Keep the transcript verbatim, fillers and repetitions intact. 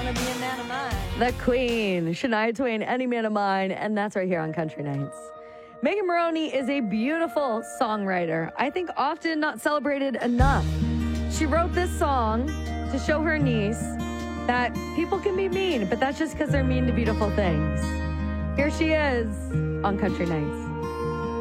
wanna be a man of mine. The Queen, Shania Twain, Any Man of Mine, and that's right here on Country Nights. Megan Moroney is a beautiful songwriter. I think often not celebrated enough. She wrote this song to show her niece that people can be mean, but that's just because they're mean to beautiful things. Here she is on Country Nights.